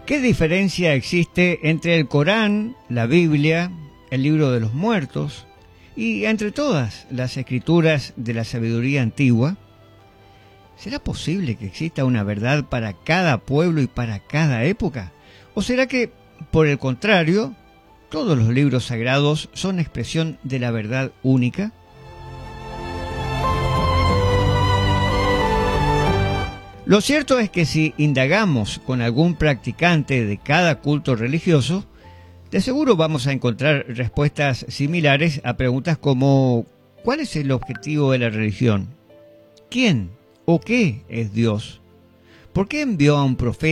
¿Qué diferencia existe entre el Corán, la Biblia, el libro de los muertos y entre todas las escrituras de la sabiduría antigua? ¿Será posible que exista una verdad para cada pueblo y para cada época? ¿O será que, por el contrario, todos los libros sagrados son expresión de la verdad única? Lo cierto es que si indagamos con algún practicante de cada culto religioso, de seguro vamos a encontrar respuestas similares a preguntas como ¿cuál es el objetivo de la religión? ¿Quién o qué es Dios? ¿Por qué envió a un profeta